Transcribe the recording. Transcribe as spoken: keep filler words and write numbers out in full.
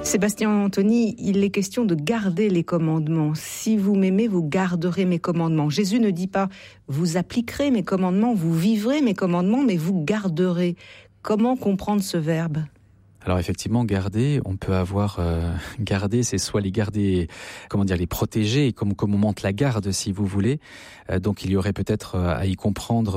Sébastien Anthony, il est question de garder les commandements. Si vous m'aimez, vous garderez mes commandements. Jésus ne dit pas « vous appliquerez mes commandements, vous vivrez mes commandements, mais vous garderez ». Comment comprendre ce verbe ? Alors effectivement, garder, on peut avoir euh, garder, c'est soit les garder, comment dire, les protéger, comme comme on monte la garde, si vous voulez. Euh, donc il y aurait peut-être euh, à y comprendre